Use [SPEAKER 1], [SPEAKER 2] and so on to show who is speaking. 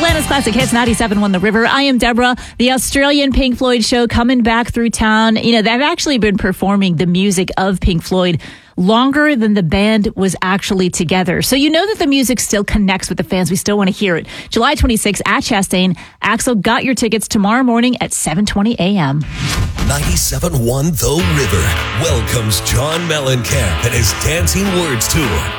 [SPEAKER 1] Atlanta's Classic Hits 97.1 The River. I am Deborah. The Australian Pink Floyd show coming back through town. You know, they've actually been performing the music of Pink Floyd longer than the band was actually together. So you know that the music still connects with the fans. We still want to hear it. July 26th at Chastain. Axl got your tickets tomorrow morning at 7:20 a.m.
[SPEAKER 2] 97.1 The River welcomes John Mellencamp and his Dancing Words Tour.